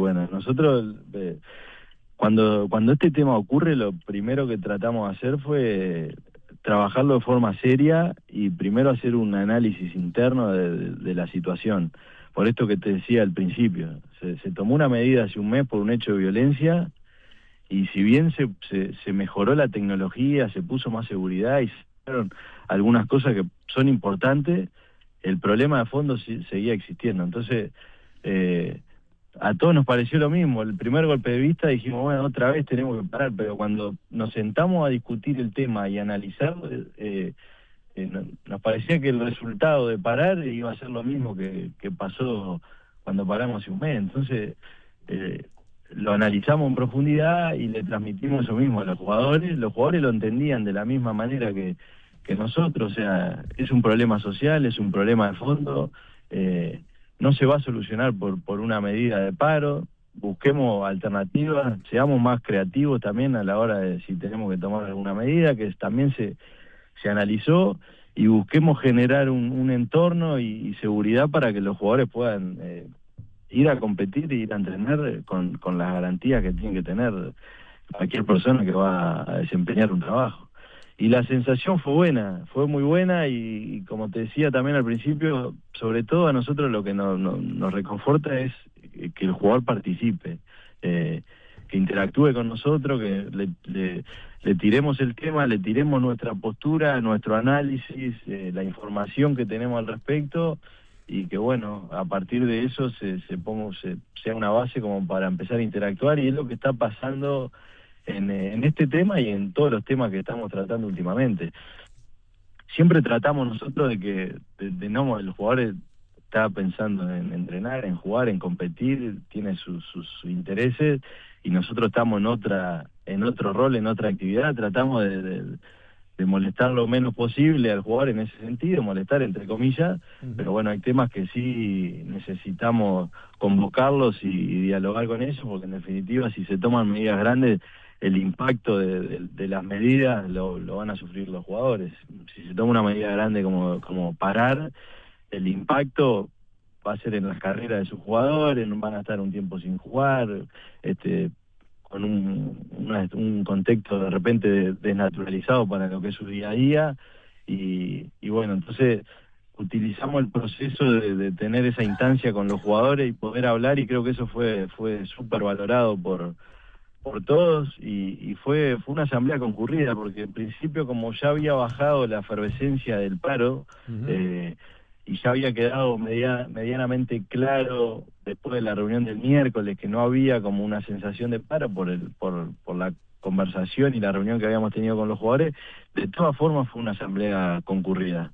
buena. Nosotros, cuando este tema ocurre, lo primero que tratamos de hacer fue trabajarlo de forma seria y primero hacer un análisis interno de la situación. Por esto que te decía al principio, se tomó una medida hace un mes por un hecho de violencia, y si bien se mejoró la tecnología, se puso más seguridad y se hicieron algunas cosas que son importantes, el problema de fondo seguía existiendo. Entonces, a todos nos pareció lo mismo. El primer golpe de vista dijimos, bueno, otra vez tenemos que parar, pero cuando nos sentamos a discutir el tema y analizarlo, nos parecía que el resultado de parar iba a ser lo mismo que pasó cuando paramos hace un mes. Entonces, lo analizamos en profundidad y le transmitimos eso mismo a los jugadores. Los jugadores lo entendían de la misma manera que nosotros. O sea, es un problema social, es un problema de fondo, no se va a solucionar por una medida de paro. Busquemos alternativas, seamos más creativos también a la hora de si tenemos que tomar alguna medida, que también se analizó, y busquemos generar un entorno y seguridad para que los jugadores puedan ir a competir y ir a entrenar con las garantías que tiene que tener cualquier persona que va a desempeñar un trabajo. Y la sensación fue buena, fue muy buena, y como te decía también al principio, sobre todo a nosotros lo que nos reconforta es que el jugador participe, que interactúe con nosotros, que le tiremos el tema, le tiremos nuestra postura, nuestro análisis, la información que tenemos al respecto, y que bueno, a partir de eso sea una base como para empezar a interactuar, y es lo que está pasando en este tema y en todos los temas que estamos tratando últimamente. Siempre tratamos nosotros de que los jugadores están pensando en entrenar, en jugar, en competir, tiene sus intereses, y nosotros estamos en otro rol, en otra actividad. Tratamos de molestar lo menos posible al jugador en ese sentido, molestar entre comillas, pero bueno, hay temas que sí necesitamos convocarlos y dialogar con ellos, porque en definitiva si se toman medidas grandes, el impacto de las medidas lo van a sufrir los jugadores. Si se toma una medida grande como parar, el impacto va a ser en las carreras de sus jugadores, van a estar un tiempo sin jugar, con un contexto de repente desnaturalizado para lo que es su día a día, y bueno, entonces utilizamos el proceso de tener esa instancia con los jugadores y poder hablar, y creo que eso fue súper valorado por todos, y fue una asamblea concurrida, porque en principio, como ya había bajado la efervescencia del paro, y ya había quedado medianamente claro después de la reunión del miércoles que no había como una sensación de paro por la conversación y la reunión que habíamos tenido con los jugadores, de todas formas fue una asamblea concurrida.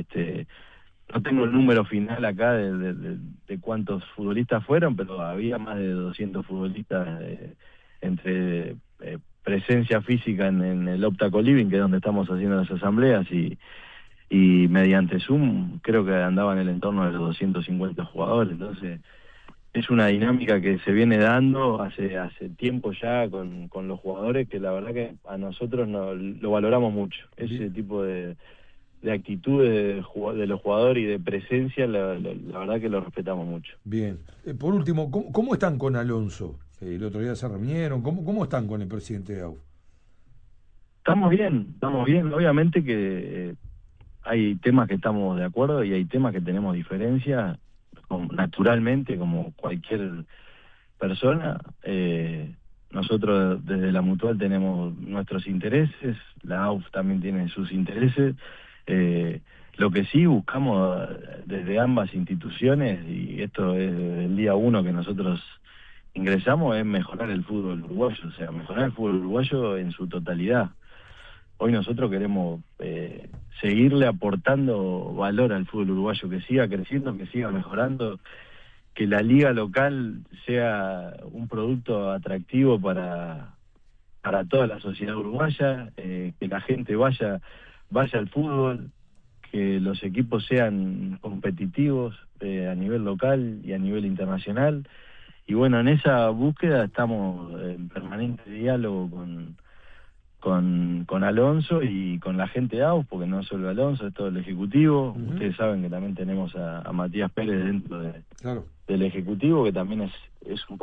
No tengo el número final acá de cuántos futbolistas fueron, pero había más de 200 futbolistas entre presencia física en el Opta Co-Living, que es donde estamos haciendo las asambleas, y mediante Zoom creo que andaban en el entorno de los 250 jugadores. Entonces es una dinámica que se viene dando hace tiempo ya con los jugadores, que la verdad que a nosotros lo valoramos mucho. Ese tipo de actitudes de los jugadores y de presencia, la verdad que lo respetamos mucho. Bien. Por último, ¿cómo están con Alonso? El otro día se reunieron. ¿Cómo están con el presidente de AUF? Estamos bien. Obviamente que hay temas que estamos de acuerdo y hay temas que tenemos diferencias, naturalmente, como cualquier persona. Nosotros desde la Mutual tenemos nuestros intereses, la AUF también tiene sus intereses. Lo que sí buscamos desde ambas instituciones, y esto es desde el día 1 que nosotros ingresamos, es mejorar el fútbol uruguayo, o sea, mejorar el fútbol uruguayo en su totalidad. Hoy nosotros queremos seguirle aportando valor al fútbol uruguayo, que siga creciendo, que siga mejorando, que la liga local sea un producto atractivo para toda la sociedad uruguaya, que la gente vaya al fútbol, que los equipos sean competitivos a nivel local y a nivel internacional. Y bueno, en esa búsqueda estamos en permanente diálogo con Alonso y con la gente de AUF, porque no solo Alonso, es todo el Ejecutivo. Ustedes saben que también tenemos a Matías Pérez dentro del Ejecutivo, que también es un